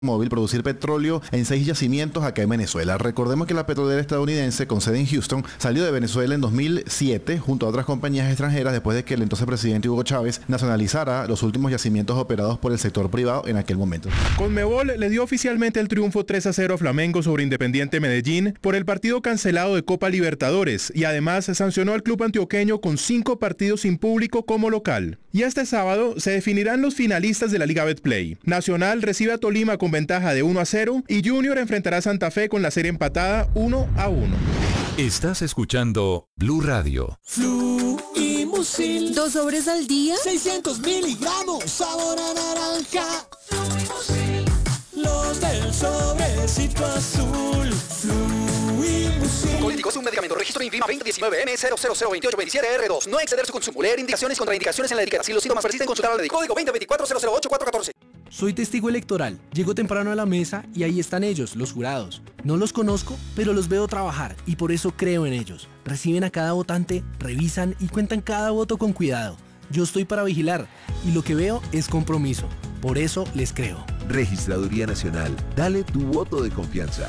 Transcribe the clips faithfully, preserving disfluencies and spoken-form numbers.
móvil producir petróleo en seis yacimientos acá en Venezuela. Recordemos que la petrolera estadounidense con sede en Houston salió de Venezuela en dos mil siete junto a otras compañías extranjeras después de que el entonces presidente Hugo Chávez nacionalizara los últimos yacimientos operados por el sector privado en aquel momento. Conmebol le dio oficialmente el triunfo tres a cero a Flamengo sobre Independiente Medellín por el partido cancelado de Copa Libertadores y además sancionó al club antioqueño con cinco partidos sin público como local. Y este sábado se definirán los finalistas de la Liga Betplay. Nacional recibe a Tolima con ventaja de uno a cero y Junior enfrentará a Santa Fe con la serie empatada uno a uno. Estás escuchando Blue Radio. Fluimusil. Dos sobres al día. seiscientos miligramos. Sabor a naranja. Fluimusil. Los del sobrecito azul. Fluimusil. Colítico es un medicamento. Registro INVIMA veinte diecinueve M cero cero cero veintiocho veintisiete R dos. No exceder su consumo. Leer indicaciones y contraindicaciones en la etiqueta. Si los síntomas persisten, consultar al médico. Código veinte veinticuatro cero cero ocho cuatro catorce. Soy testigo electoral. Llego temprano a la mesa y ahí están ellos, los jurados. No los conozco, pero los veo trabajar y por eso creo en ellos. Reciben a cada votante, revisan y cuentan cada voto con cuidado. Yo estoy para vigilar y lo que veo es compromiso. Por eso les creo. Registraduría Nacional. Dale tu voto de confianza.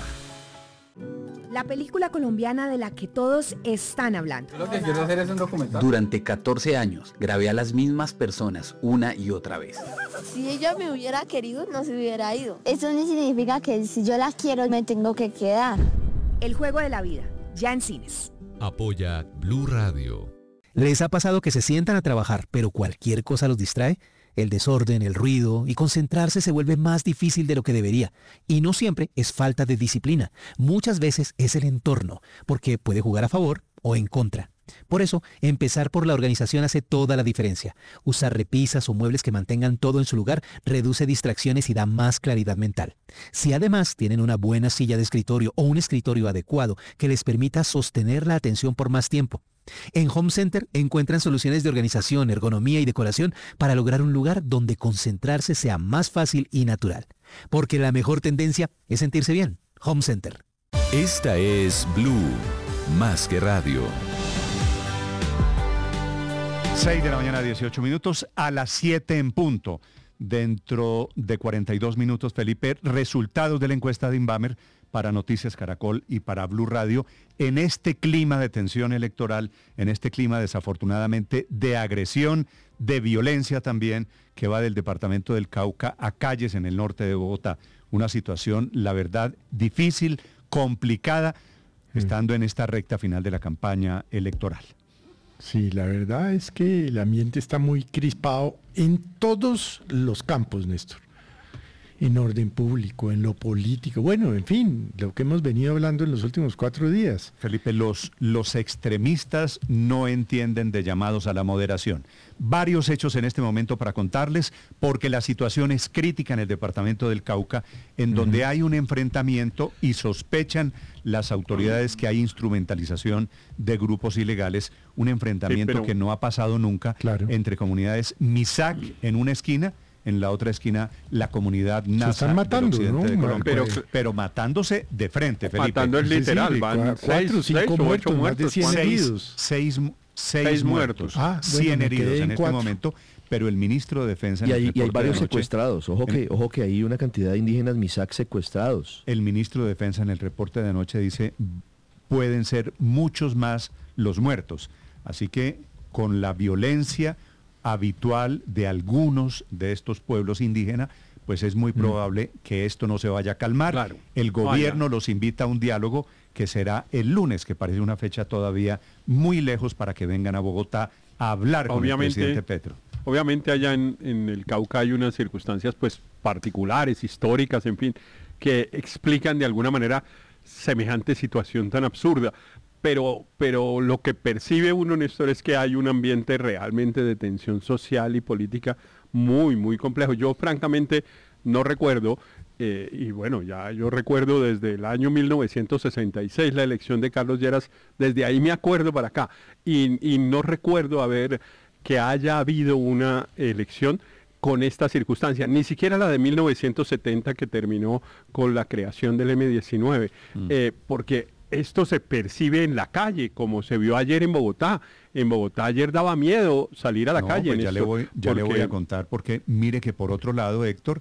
La película colombiana de la que todos están hablando. Lo que quiero hacer es un documental. Durante catorce años grabé a las mismas personas una y otra vez. Si ella me hubiera querido, no se hubiera ido. Eso no significa que si yo la quiero, me tengo que quedar. El juego de la vida, ya en cines. Apoya Blue Radio. ¿Les ha pasado que se sientan a trabajar, pero cualquier cosa los distrae? El desorden, el ruido y concentrarse se vuelve más difícil de lo que debería. Y no siempre es falta de disciplina. Muchas veces es el entorno, porque puede jugar a favor o en contra. Por eso, empezar por la organización hace toda la diferencia. Usar repisas o muebles que mantengan todo en su lugar reduce distracciones y da más claridad mental. Si además tienen una buena silla de escritorio o un escritorio adecuado que les permita sostener la atención por más tiempo. En Home Center encuentran soluciones de organización, ergonomía y decoración para lograr un lugar donde concentrarse sea más fácil y natural. Porque la mejor tendencia es sentirse bien. Home Center. Esta es Blue, más que radio. seis de la mañana, dieciocho minutos, a las siete en punto. Dentro de cuarenta y dos minutos, Felipe, resultados de la encuesta de Inbamer para Noticias Caracol y para Blue Radio, en este clima de tensión electoral, en este clima desafortunadamente de agresión, de violencia también, que va del departamento del Cauca a calles en el norte de Bogotá. Una situación, la verdad, difícil, complicada, mm. estando en esta recta final de la campaña electoral. Sí, la verdad es que el ambiente está muy crispado en todos los campos, Néstor. En orden público, en lo político, bueno, en fin, lo que hemos venido hablando en los últimos cuatro días. Felipe, los, los extremistas no entienden de llamados a la moderación. Varios hechos en este momento para contarles, porque la situación es crítica en el departamento del Cauca, en donde uh-huh. hay un enfrentamiento y sospechan las autoridades que hay instrumentalización de grupos ilegales, un enfrentamiento sí, pero, que no ha pasado nunca claro. entre comunidades Misac en una esquina, en la otra esquina la comunidad NASA. Se están matando, del occidente ¿no? de Colombia, pero, pero matándose de frente, Felipe. Matando es literal, sí, sí, van cuatro, seis, cinco seis, muertos, más de cien heridos. Seis, seis, seis, seis muertos, ah, bueno, cien heridos en, en este momento, pero el ministro de Defensa... Y hay, y hay varios secuestrados, ojo que, ojo que hay una cantidad de indígenas Misac secuestrados. El ministro de Defensa en el reporte de anoche dice, pueden ser muchos más los muertos, así que con la violencia habitual de algunos de estos pueblos indígenas, pues es muy probable mm. que esto no se vaya a calmar. Claro. El gobierno Vaya. los invita a un diálogo que será el lunes, que parece una fecha todavía muy lejos para que vengan a Bogotá a hablar obviamente, con el presidente Petro. Obviamente allá en, en el Cauca hay unas circunstancias pues particulares, históricas, en fin, que explican de alguna manera semejante situación tan absurda. Pero, pero lo que percibe uno, Néstor, es que hay un ambiente realmente de tensión social y política muy, muy complejo. Yo francamente no recuerdo, eh, y bueno, ya yo recuerdo desde el año mil novecientos sesenta y seis la elección de Carlos Lleras, desde ahí me acuerdo para acá, y, y no recuerdo haber que haya habido una elección con esta circunstancia, ni siquiera la de mil novecientos setenta que terminó con la creación del eme diecinueve, mm. eh, porque esto se percibe en la calle, como se vio ayer en Bogotá. En Bogotá ayer daba miedo salir a la no, calle. Pues en ya esto, le voy, ya porque... le voy a contar, porque mire que por otro lado, Héctor,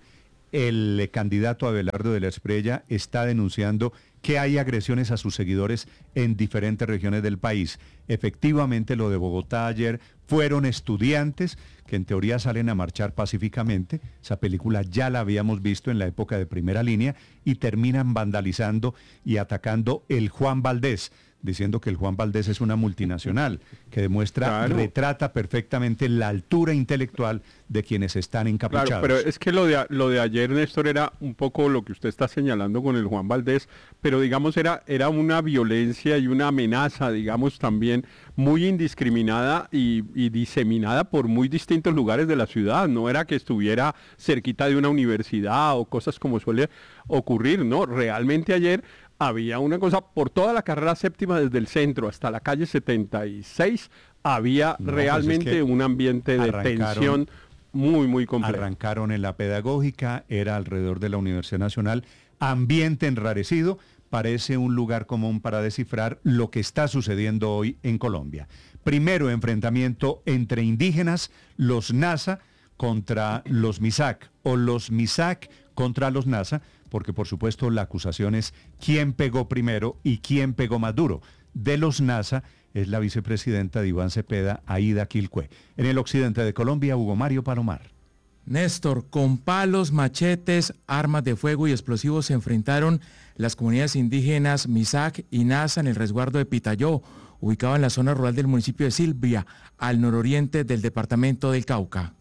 el candidato Abelardo de la Espriella está denunciando que hay agresiones a sus seguidores en diferentes regiones del país. Efectivamente, lo de Bogotá ayer fueron estudiantes que en teoría salen a marchar pacíficamente. Esa película ya la habíamos visto en la época de Primera Línea y terminan vandalizando y atacando el Juan Valdés, diciendo que el Juan Valdés es una multinacional, que demuestra, claro, retrata perfectamente la altura intelectual de quienes están encapuchados. Claro, pero es que lo de, lo de ayer, Néstor, era un poco lo que usted está señalando con el Juan Valdés, pero digamos era, era una violencia y una amenaza, digamos, también muy indiscriminada y, y diseminada por muy distintos lugares de la ciudad. No era que estuviera cerquita de una universidad o cosas como suele ocurrir, ¿no? Realmente ayer había una cosa, por toda la carrera séptima, desde el centro hasta la calle setenta y seis, había no, realmente pues es que un ambiente de tensión muy, muy complejo. Arrancaron en la Pedagógica, era alrededor de la Universidad Nacional, ambiente enrarecido, parece un lugar común para descifrar lo que está sucediendo hoy en Colombia. Primero, enfrentamiento entre indígenas, los NASA contra los MISAC, o los MISAC contra los NASA, porque por supuesto la acusación es quién pegó primero y quién pegó más duro. De los NASA es la vicepresidenta de Iván Cepeda, Aida Quilcue. En el occidente de Colombia, Hugo Mario Palomar. Néstor, con palos, machetes, armas de fuego y explosivos se enfrentaron las comunidades indígenas MISAC y NASA en el resguardo de Pitayó, ubicado en la zona rural del municipio de Silvia, al nororiente del departamento del Cauca.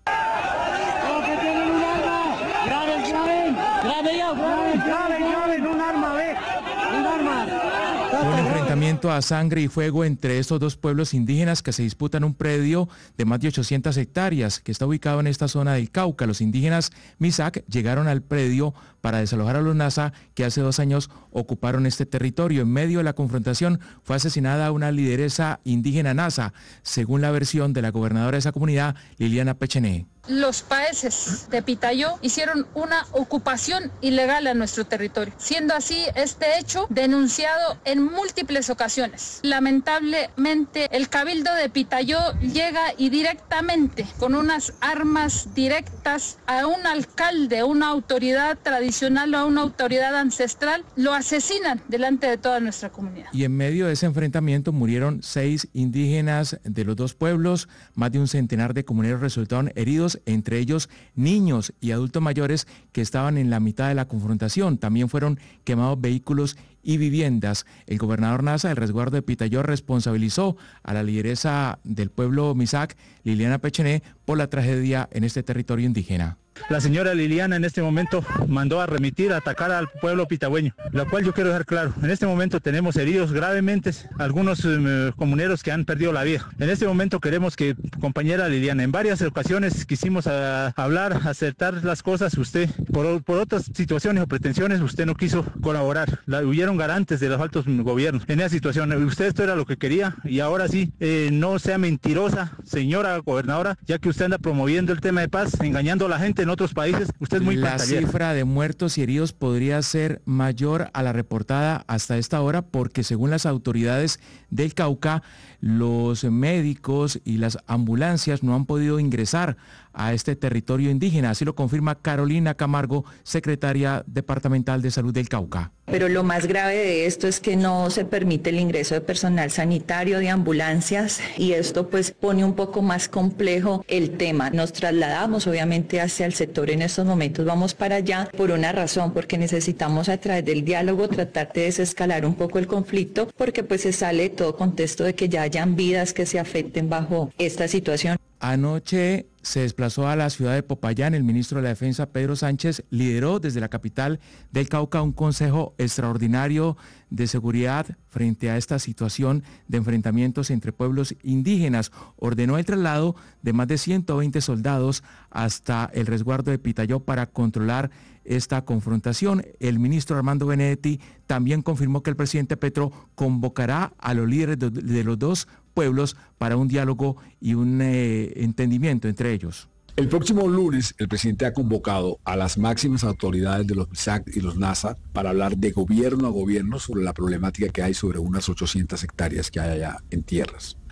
Un enfrentamiento a sangre y fuego entre estos dos pueblos indígenas que se disputan un predio de más de ochocientas hectáreas que está ubicado en esta zona del Cauca. Los indígenas MISAC llegaron al predio para desalojar a los NASA que hace dos años ocuparon este territorio. En medio de la confrontación fue asesinada una lideresa indígena NASA, según la versión de la gobernadora de esa comunidad, Liliana Pechené. Los paeses de Pitayó hicieron una ocupación ilegal a nuestro territorio, siendo así este hecho denunciado en múltiples ocasiones. Lamentablemente, el Cabildo de Pitayó llega y directamente, con unas armas directas, a un alcalde, a una autoridad tradicional o a una autoridad ancestral, lo asesinan delante de toda nuestra comunidad. Y en medio de ese enfrentamiento murieron seis indígenas de los dos pueblos, más de un centenar de comuneros resultaron heridos, entre ellos niños y adultos mayores que estaban en la mitad de la confrontación. También fueron quemados vehículos y viviendas. El gobernador NASA del resguardo de Pitayó responsabilizó a la lideresa del pueblo MISAC, Liliana Pechené, por la tragedia en este territorio indígena. La señora Liliana en este momento mandó a remitir, a atacar al pueblo pitagüeño, lo cual yo quiero dejar claro. En este momento tenemos heridos gravemente, algunos eh, comuneros que han perdido la vida. En este momento queremos que, compañera Liliana, en varias ocasiones quisimos a, hablar, acertar las cosas, usted, por, por otras situaciones o pretensiones, usted no quiso colaborar. La, huyeron garantes de los altos gobiernos en esa situación. Usted esto era lo que quería y ahora sí, eh, no sea mentirosa, señora gobernadora, ya que usted anda promoviendo el tema de paz, engañando a la gente en otros países. Usted es muy La pantallera. cifra de muertos y heridos podría ser mayor a la reportada hasta esta hora porque según las autoridades del Cauca, los médicos y las ambulancias no han podido ingresar a este territorio indígena. Así lo confirma Carolina Camargo, secretaria departamental de Salud del Cauca. Pero lo más grave de esto es que no se permite el ingreso de personal sanitario, de ambulancias, y esto pues pone un poco más complejo el tema. Nos trasladamos obviamente hacia el sector en estos momentos, vamos para allá por una razón, porque necesitamos a través del diálogo tratar de desescalar un poco el conflicto, porque pues se sale de todo contexto de que ya hayan vidas que se afecten bajo esta situación. Anoche se desplazó a la ciudad de Popayán. El ministro de la Defensa, Pedro Sánchez, lideró desde la capital del Cauca un consejo extraordinario de seguridad frente a esta situación de enfrentamientos entre pueblos indígenas. Ordenó el traslado de más de ciento veinte soldados hasta el resguardo de Pitayó para controlar esta confrontación. El ministro Armando Benedetti también confirmó que el presidente Petro convocará a los líderes de, de los dos pueblos para un diálogo y un eh, entendimiento entre ellos. El próximo lunes, el presidente ha convocado a las máximas autoridades de los MISAC y los NASA para hablar de gobierno a gobierno sobre la problemática que hay sobre unas ochocientas hectáreas que hay allá en tierras.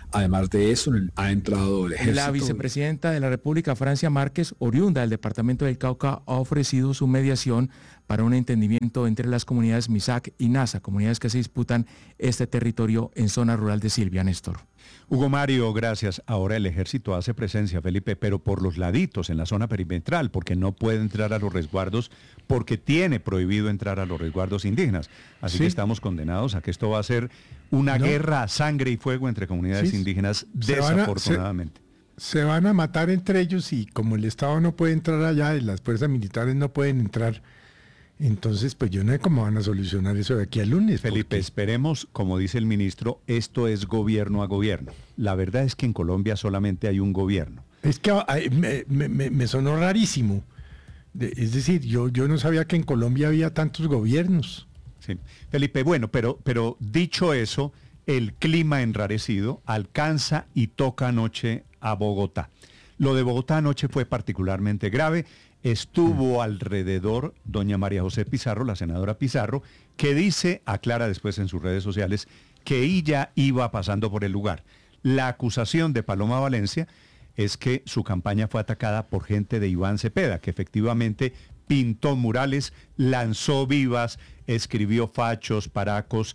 Además de eso, ha entrado el ejército. La vicepresidenta de la República, Francia Márquez, oriunda del departamento del Cauca, ha ofrecido su mediación para un entendimiento entre las comunidades Misak y Nasa, comunidades que se disputan este territorio en zona rural de Silvia, Néstor. Hugo Mario, gracias. Ahora el ejército hace presencia, Felipe, pero por los laditos, en la zona perimetral, porque no puede entrar a los resguardos, porque tiene prohibido entrar a los resguardos indígenas. Así Sí. que estamos condenados a que esto va a ser una No. guerra a sangre y fuego entre comunidades Sí, indígenas, se van a- desafortunadamente. Se van a matar entre ellos y como el Estado no puede entrar allá y las fuerzas militares no pueden entrar, entonces pues yo no sé cómo van a solucionar eso de aquí al lunes. Felipe, esperemos, como dice el ministro, esto es gobierno a gobierno. La verdad es que en Colombia solamente hay un gobierno. Es que ay, me, me- me- me sonó rarísimo. De- es decir, yo, yo no sabía que en Colombia había tantos gobiernos. Sí. Felipe, bueno, pero, pero dicho eso, el clima enrarecido alcanza y toca anoche a Bogotá. Lo de Bogotá anoche fue particularmente grave. Estuvo alrededor doña María José Pizarro, la senadora Pizarro, que dice, aclara después en sus redes sociales, que ella iba pasando por el lugar. La acusación de Paloma Valencia es que su campaña fue atacada por gente de Iván Cepeda, que efectivamente pintó murales, lanzó vivas, escribió fachos, paracos,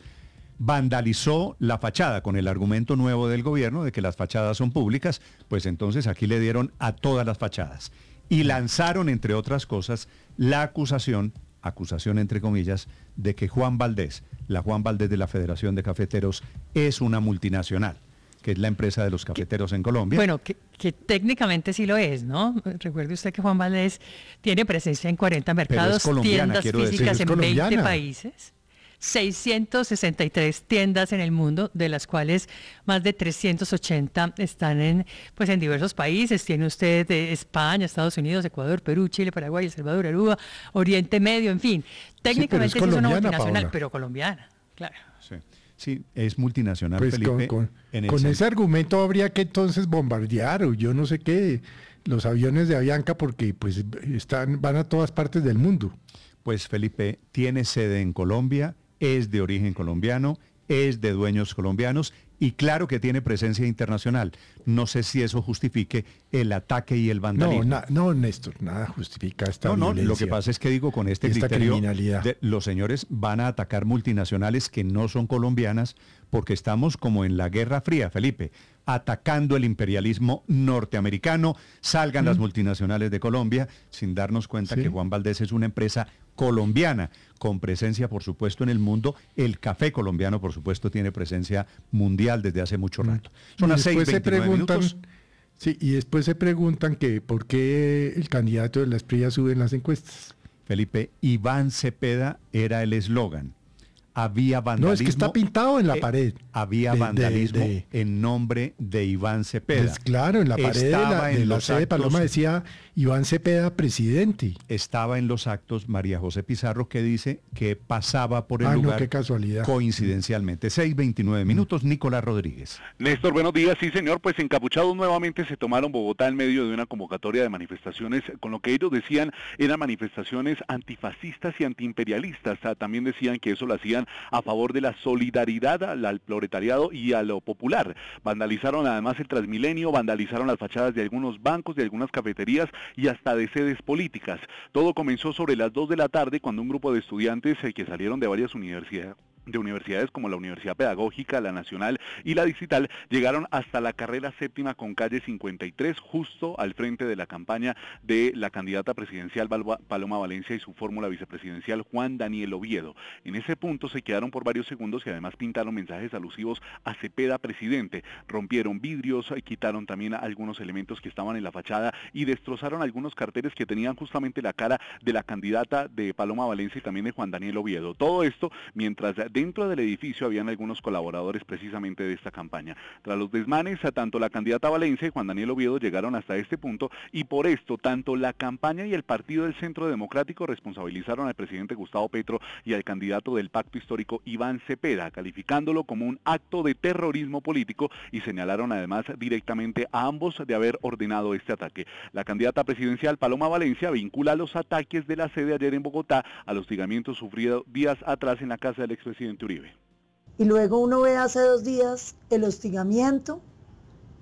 vandalizó la fachada con el argumento nuevo del gobierno de que las fachadas son públicas, pues entonces aquí le dieron a todas las fachadas. Y lanzaron, entre otras cosas, la acusación, acusación entre comillas, de que Juan Valdés, la Juan Valdés de la Federación de Cafeteros, es una multinacional, que es la empresa de los cafeteros en Colombia. Bueno, que, que técnicamente sí lo es, ¿no? Recuerde usted que Juan Valdés tiene presencia en cuarenta mercados, colombiana, tiendas quiero decir. físicas Es en colombiana. veinte países. seiscientas sesenta y tres tiendas en el mundo, de las cuales más de trescientas ochenta están en, pues, en diversos países. Tiene usted de España, Estados Unidos, Ecuador, Perú, Chile, Paraguay, El Salvador, Aruba, Oriente Medio, en fin. Técnicamente sí es, una multinacional, Paola. pero colombiana, claro. Sí, sí, es multinacional, Pues Felipe. con, con- en el con sen- ese argumento habría que entonces bombardear o yo no sé qué los aviones de Avianca porque pues están van a todas partes del mundo. Pues Felipe tiene sede en Colombia, es de origen colombiano, es de dueños colombianos y claro que tiene presencia internacional. No sé si eso justifique el ataque y el vandalismo. No, na- no, Néstor, nada justifica esta No, no, violencia. lo que pasa es que digo con este esta criterio, criminalidad. de- los señores van a atacar multinacionales que no son colombianas porque estamos como en la Guerra Fría, Felipe, atacando el imperialismo norteamericano, salgan las multinacionales de Colombia sin darnos cuenta Sí. que Juan Valdés es una empresa colombiana con presencia, por supuesto, en el mundo. El café colombiano, por supuesto, tiene presencia mundial desde hace mucho rato. Son Y las seis después se veintinueve preguntan, minutos. sí, y después se preguntan que por qué el candidato de la Esprilla sube en las encuestas. Felipe, Iván Cepeda era el eslogan. Había vandalismo. No, es que está pintado en la eh, pared. Había de- de- vandalismo de- en nombre de Iván Cepeda. Pues claro, en la pared de Estaba la, en de la los sede de actos- Paloma decía Iván Cepeda, presidente. Estaba en los actos María José Pizarro que dice que pasaba por el Ah, no, lugar qué casualidad. coincidencialmente. seis veintinueve minutos, Nicolás Rodríguez. Néstor, buenos días. Sí, señor, pues encapuchados nuevamente se tomaron Bogotá en medio de una convocatoria de manifestaciones, con lo que ellos decían eran manifestaciones antifascistas y antiimperialistas. Ah, También decían que eso lo hacían a favor de la solidaridad al, al proletariado y a lo popular. Vandalizaron además el Transmilenio, vandalizaron las fachadas de algunos bancos, de algunas cafeterías y hasta de sedes políticas. Todo comenzó sobre las dos de la tarde cuando un grupo de estudiantes eh, que salieron de varias universidades de universidades como la Universidad Pedagógica, la Nacional y la Distrital, llegaron hasta la carrera séptima con calle cincuenta y tres, justo al frente de la campaña de la candidata presidencial Balba- Paloma Valencia y su fórmula vicepresidencial Juan Daniel Oviedo. En ese punto se quedaron por varios segundos y además pintaron mensajes alusivos a Cepeda presidente, rompieron vidrios, eh, quitaron también algunos elementos que estaban en la fachada y destrozaron algunos carteles que tenían justamente la cara de la candidata de Paloma Valencia y también de Juan Daniel Oviedo. Todo esto mientras dentro del edificio habían algunos colaboradores precisamente de esta campaña. Tras los desmanes, a tanto la candidata Valencia y Juan Daniel Oviedo llegaron hasta este punto y por esto tanto la campaña y el Partido del Centro Democrático responsabilizaron al presidente Gustavo Petro y al candidato del Pacto Histórico Iván Cepeda, calificándolo como un acto de terrorismo político y señalaron además directamente a ambos de haber ordenado este ataque. La candidata presidencial Paloma Valencia vincula los ataques de la sede ayer en Bogotá al hostigamiento sufrido días atrás en la casa del expresidente Uribe. Y luego uno ve hace dos días el hostigamiento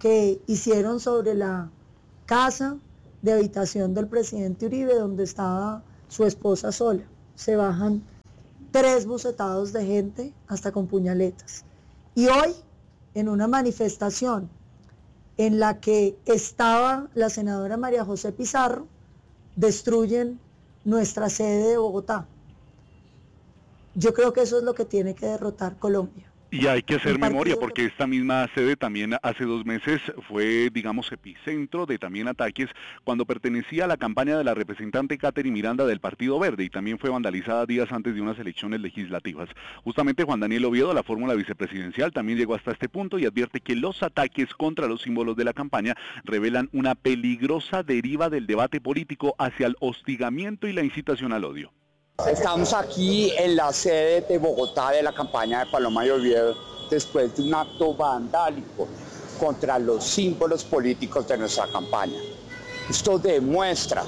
que hicieron sobre la casa de habitación del presidente Uribe, donde estaba su esposa sola. Se bajan tres bucetados de gente, hasta con puñaletas. Y hoy, en una manifestación en la que estaba la senadora María José Pizarro, destruyen nuestra sede de Bogotá. Yo creo que eso es lo que tiene que derrotar Colombia. Y hay que hacer Un partido memoria que- porque esta misma sede también hace dos meses fue, digamos, epicentro de también ataques cuando pertenecía a la campaña de la representante Catherine Miranda del Partido Verde y también fue vandalizada días antes de unas elecciones legislativas. Justamente Juan Daniel Oviedo, la fórmula vicepresidencial, también llegó hasta este punto y advierte que los ataques contra los símbolos de la campaña revelan una peligrosa deriva del debate político hacia el hostigamiento y la incitación al odio. Estamos aquí en la sede de Bogotá de la campaña de Paloma y Oviedo después de un acto vandálico contra los símbolos políticos de nuestra campaña. Esto demuestra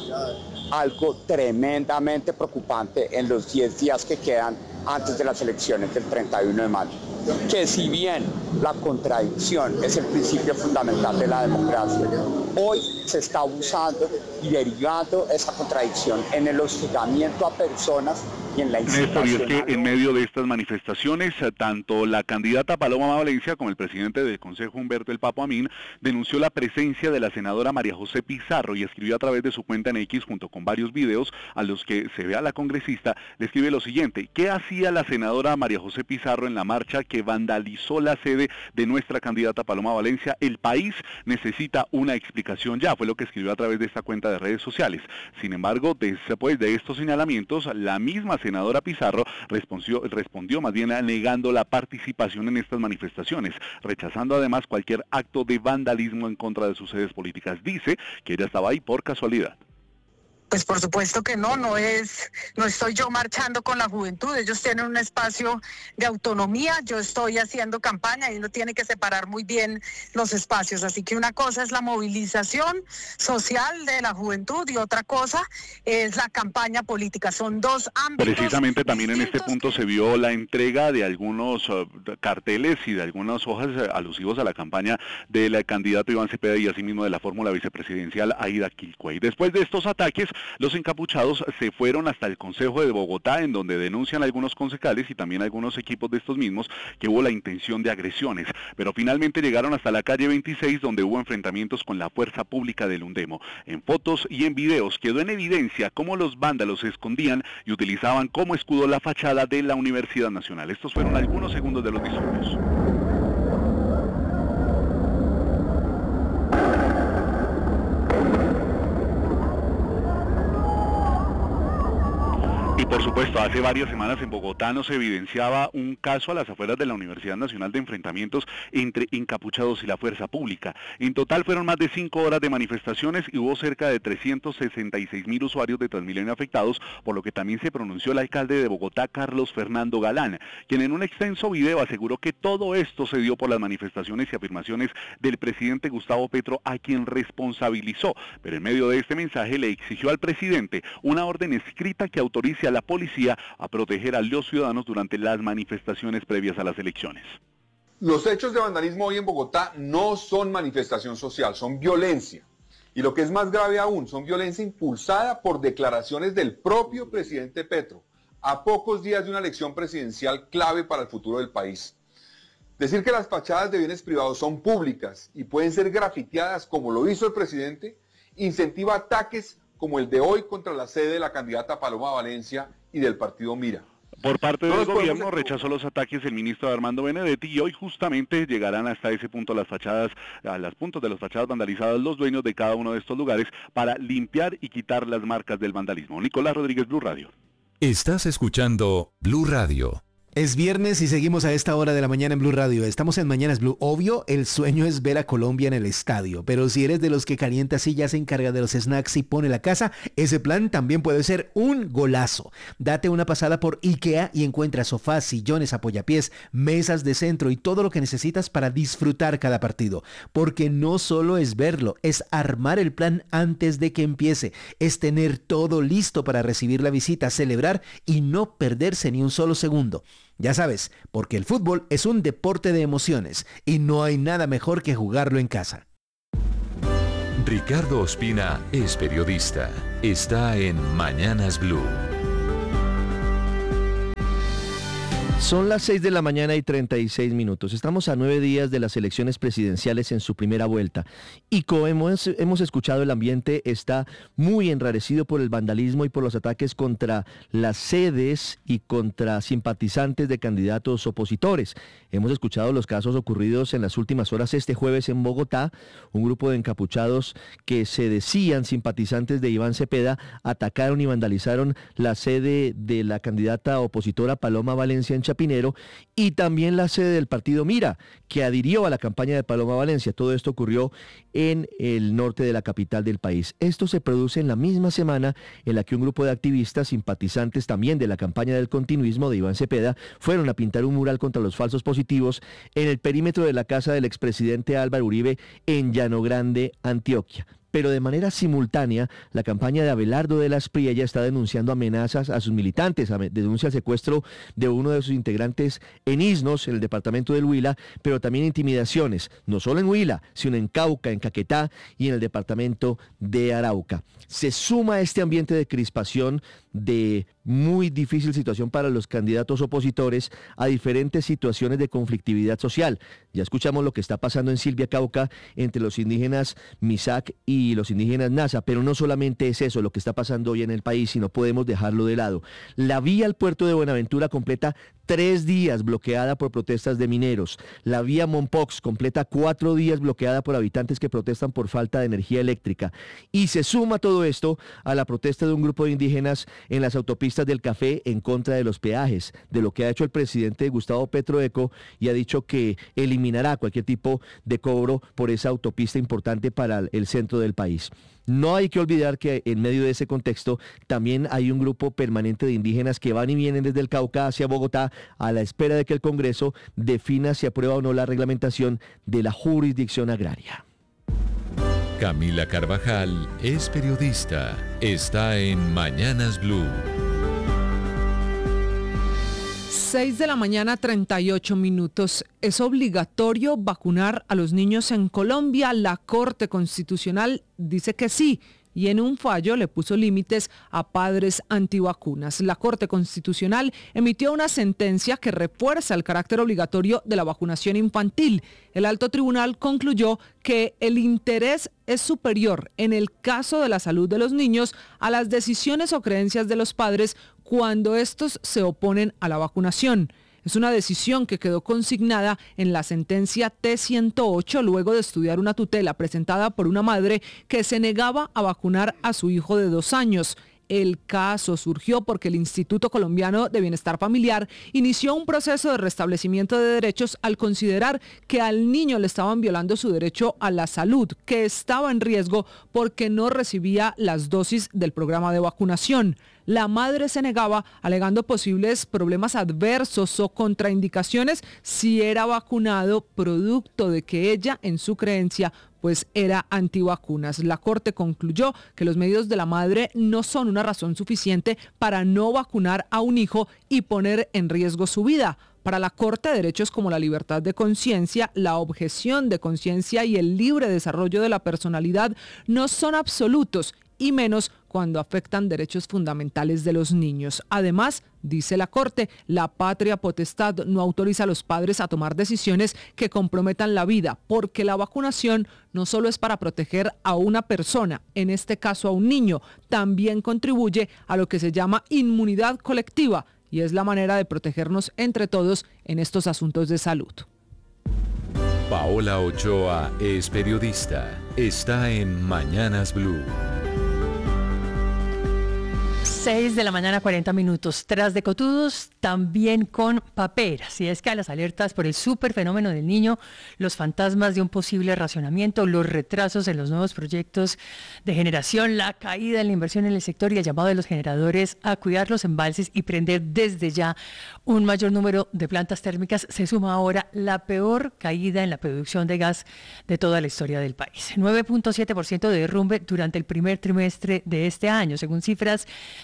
algo tremendamente preocupante en los diez días que quedan antes de las elecciones del treinta y uno de mayo. Que si bien la contradicción es el principio fundamental de la democracia, hoy se está usando y derivando esa contradicción en el hostigamiento a personas y en la Néstor, y es incitación que en medio de estas manifestaciones, eh, tanto la candidata Paloma Valencia como el presidente del Consejo Humberto El Papo Amín denunció la presencia de la senadora María José Pizarro y escribió a través de su cuenta en X junto con varios videos a los que se ve a la congresista, le escribe lo siguiente: ¿qué hacía la senadora María José Pizarro en la marcha que vandalizó la sede de nuestra candidata Paloma Valencia? El país necesita una explicación ya, fue lo que escribió a través de esta cuenta de redes sociales. Sin embargo, después de estos señalamientos, la misma senadora Pizarro respondió, respondió más bien negando la participación en estas manifestaciones, rechazando además cualquier acto de vandalismo en contra de sus sedes políticas. Dice que ella estaba ahí por casualidad. Pues por supuesto que no, no es, no estoy yo marchando con la juventud, ellos tienen un espacio de autonomía, yo estoy haciendo campaña y uno tiene que separar muy bien los espacios, así que una cosa es la movilización social de la juventud y otra cosa es la campaña política, son dos ámbitos. Precisamente también en este punto se vio la entrega de algunos uh, carteles y de algunas hojas uh, alusivos a la campaña del candidato Iván Cepeda y asimismo de la fórmula vicepresidencial Aida Quilcuey. Después de estos ataques, los encapuchados se fueron hasta el Consejo de Bogotá, en donde denuncian algunos concejales y también algunos equipos de estos mismos que hubo la intención de agresiones, pero finalmente llegaron hasta la calle veintiséis, donde hubo enfrentamientos con la fuerza pública del Undemo. En fotos y en videos quedó en evidencia cómo los vándalos se escondían y utilizaban como escudo la fachada de la Universidad Nacional. Estos fueron algunos segundos de los disturbios. Y por supuesto, hace varias semanas en Bogotá nos evidenciaba un caso a las afueras de la Universidad Nacional de enfrentamientos entre encapuchados y la fuerza pública. En total fueron más de cinco horas de manifestaciones y hubo cerca de trescientos sesenta y seis mil usuarios de Transmilenio afectados, por lo que también se pronunció el alcalde de Bogotá, Carlos Fernando Galán, quien en un extenso video aseguró que todo esto se dio por las manifestaciones y afirmaciones del presidente Gustavo Petro, a quien responsabilizó. Pero en medio de este mensaje le exigió al presidente una orden escrita que autorice a la policía a proteger a los ciudadanos durante las manifestaciones previas a las elecciones. Los hechos de vandalismo hoy en Bogotá no son manifestación social, son violencia. Y lo que es más grave aún, son violencia impulsada por declaraciones del propio presidente Petro, a pocos días de una elección presidencial clave para el futuro del país. Decir que las fachadas de bienes privados son públicas y pueden ser grafiteadas como lo hizo el presidente, incentiva ataques como el de hoy contra la sede de la candidata Paloma Valencia y del partido Mira. Por parte No del nos podemos gobierno rechazó los ataques el ministro Armando Benedetti y hoy justamente llegarán hasta ese punto las fachadas, a los puntos de las fachadas vandalizadas los dueños de cada uno de estos lugares para limpiar y quitar las marcas del vandalismo. Nicolás Rodríguez, Blue Radio. Estás escuchando Blue Radio. Es viernes y seguimos a esta hora de la mañana en Blue Radio. Estamos en Mañanas Blue. Obvio, el sueño es ver a Colombia en el estadio, pero si eres de los que calienta sillas, se encarga de los snacks y pone la casa, ese plan también puede ser un golazo. Date una pasada por IKEA y encuentra sofás, sillones, apoyapiés, mesas de centro y todo lo que necesitas para disfrutar cada partido. Porque no solo es verlo, es armar el plan antes de que empiece. Es tener todo listo para recibir la visita, celebrar y no perderse ni un solo segundo. Ya sabes, porque el fútbol es un deporte de emociones y no hay nada mejor que jugarlo en casa. Ricardo Ospina es periodista. Está en Mañanas Blue. Son las seis de la mañana y treinta y seis minutos. Estamos a nueve días de las elecciones presidenciales en su primera vuelta. Y como hemos, hemos escuchado, el ambiente está muy enrarecido por el vandalismo y por los ataques contra las sedes y contra simpatizantes de candidatos opositores. Hemos escuchado los casos ocurridos en las últimas horas este jueves en Bogotá. Un grupo de encapuchados que se decían simpatizantes de Iván Cepeda atacaron y vandalizaron la sede de la candidata opositora Paloma Valencia en Chapinero y también la sede del partido Mira, que adhirió a la campaña de Paloma Valencia. Todo esto ocurrió en el norte de la capital del país. Esto se produce en la misma semana en la que un grupo de activistas simpatizantes también de la campaña del continuismo de Iván Cepeda fueron a pintar un mural contra los falsos positivos en el perímetro de la casa del expresidente Álvaro Uribe en Llano Grande, Antioquia. Pero de manera simultánea, la campaña de Abelardo de la Espriella está denunciando amenazas a sus militantes, denuncia el secuestro de uno de sus integrantes en Isnos, en el departamento del Huila, pero también intimidaciones, no solo en Huila, sino en Cauca, en Caquetá y en el departamento de Arauca. Se suma a este ambiente de crispación, de muy difícil situación para los candidatos opositores, a diferentes situaciones de conflictividad social. Ya escuchamos lo que está pasando en Silvia, Cauca, entre los indígenas Misak y los indígenas Nasa, pero no solamente es eso lo que está pasando hoy en el país, y no podemos dejarlo de lado. La vía al puerto de Buenaventura completa tres días bloqueada por protestas de mineros. La vía Mompox completa cuatro días bloqueada por habitantes que protestan por falta de energía eléctrica. Y se suma todo esto a la protesta de un grupo de indígenas en las autopistas del Café en contra de los peajes, de lo que ha hecho el presidente Gustavo Petro Eco, y ha dicho que eliminará cualquier tipo de cobro por esa autopista importante para el centro del país. No hay que olvidar que en medio de ese contexto también hay un grupo permanente de indígenas que van y vienen desde el Cauca hacia Bogotá a la espera de que el Congreso defina si aprueba o no la reglamentación de la jurisdicción agraria. Camila Carvajal es periodista. Está en Mañanas Blue. seis de la mañana, treinta y ocho minutos. ¿Es obligatorio vacunar a los niños en Colombia? La Corte Constitucional dice que sí, y en un fallo le puso límites a padres antivacunas. La Corte Constitucional emitió una sentencia que refuerza el carácter obligatorio de la vacunación infantil. El alto tribunal concluyó que el interés es superior en el caso de la salud de los niños a las decisiones o creencias de los padres cuando estos se oponen a la vacunación. Es una decisión que quedó consignada en la sentencia T ciento ocho luego de estudiar una tutela presentada por una madre que se negaba a vacunar a su hijo de dos años. El caso surgió porque el Instituto Colombiano de Bienestar Familiar inició un proceso de restablecimiento de derechos al considerar que al niño le estaban violando su derecho a la salud, que estaba en riesgo porque no recibía las dosis del programa de vacunación. La madre se negaba, alegando posibles problemas adversos o contraindicaciones si era vacunado, producto de que ella, en su creencia, pues era antivacunas. La Corte concluyó que los medios de la madre no son una razón suficiente para no vacunar a un hijo y poner en riesgo su vida. Para la Corte, derechos como la libertad de conciencia, la objeción de conciencia y el libre desarrollo de la personalidad no son absolutos, y menos cuando afectan derechos fundamentales de los niños. Además, dice la Corte, la patria potestad no autoriza a los padres a tomar decisiones que comprometan la vida, porque la vacunación no solo es para proteger a una persona, en este caso a un niño, también contribuye a lo que se llama inmunidad colectiva, y es la manera de protegernos entre todos en estos asuntos de salud. Paola Ochoa es periodista. Está en Mañanas Blue. seis de la mañana, cuarenta minutos. Tras de cotudos, también con paperas. Y es que a las alertas por el superfenómeno del niño, los fantasmas de un posible racionamiento, los retrasos en los nuevos proyectos de generación, la caída en la inversión en el sector y el llamado de los generadores a cuidar los embalses y prender desde ya un mayor número de plantas térmicas, se suma ahora la peor caída en la producción de gas de toda la historia del país. nueve punto siete por ciento de derrumbe durante el primer trimestre de este año, según cifras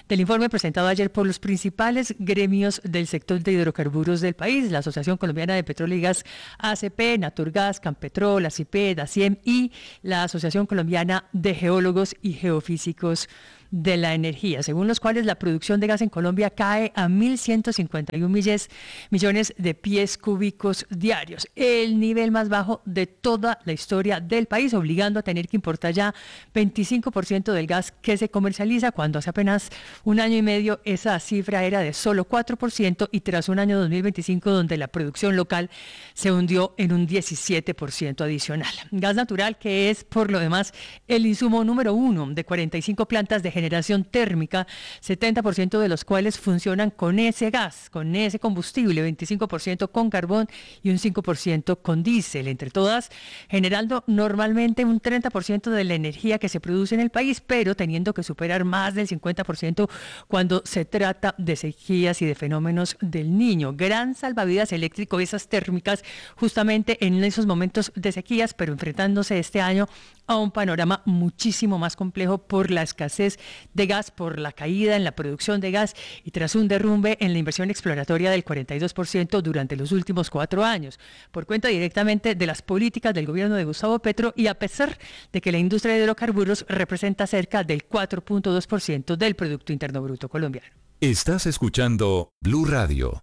del informe presentado ayer por los principales gremios del sector de hidrocarburos del país, la Asociación Colombiana de Petróleo y Gas A C P, Naturgas, Campetrol, ACIPED, ACIEM y la Asociación Colombiana de Geólogos y Geofísicos de la Energía, según los cuales la producción de gas en Colombia cae a mil ciento cincuenta y uno millones de pies cúbicos diarios, el nivel más bajo de toda la historia del país, obligando a tener que importar ya veinticinco por ciento del gas que se comercializa, cuando hace apenas un año y medio esa cifra era de solo cuatro por ciento y tras un año dos mil veinticinco donde la producción local se hundió en un diecisiete por ciento adicional. Gas natural, que es por lo demás el insumo número uno de cuarenta y cinco plantas de generación térmica, setenta por ciento de los cuales funcionan con ese gas, con ese combustible, veinticinco por ciento con carbón y un cinco por ciento con diésel, entre todas, generando normalmente un treinta por ciento de la energía que se produce en el país, pero teniendo que superar más del cincuenta por ciento cuando se trata de sequías y de fenómenos del Niño. Gran salvavidas eléctrico esas térmicas justamente en esos momentos de sequías, pero enfrentándose este año a un panorama muchísimo más complejo por la escasez de gas, por la caída en la producción de gas y tras un derrumbe en la inversión exploratoria del cuarenta y dos por ciento durante los últimos cuatro años, por cuenta directamente de las políticas del gobierno de Gustavo Petro y a pesar de que la industria de hidrocarburos representa cerca del cuatro punto dos por ciento del Producto Interno Bruto colombiano. Estás escuchando Blue Radio.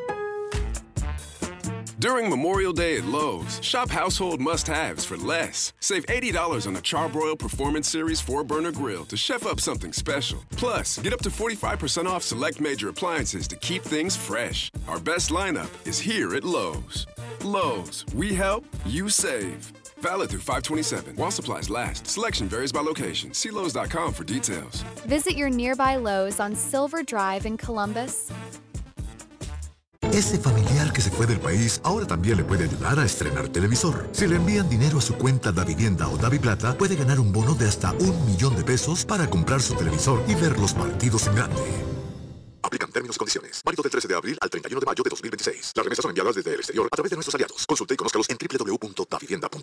During Memorial Day at Lowe's, shop household must-haves for less. Save eighty dollars on a Charbroil Performance Series four burner grill to chef up something special. Plus, get up to forty-five percent off select major appliances to keep things fresh. Our best lineup is here at Lowe's. Lowe's, we help, you save. Valid through five twenty-seven. While supplies last. Selection varies by location. See Lowe's dot com for details. Visit your nearby Lowe's on Silver Drive in Columbus. Ese familiar que se fue del país ahora también le puede ayudar a estrenar televisor. Si le envían dinero a su cuenta Davivienda o Daviplata, puede ganar un bono de hasta un millón de pesos para comprar su televisor y ver los partidos en grande. Aplican términos y condiciones. Válido del trece de abril al treinta y uno de mayo de dos mil veintiséis. Las remesas son enviadas desde el exterior a través de nuestros aliados. Consulte y conózcalos en doble u doble u doble u punto davivienda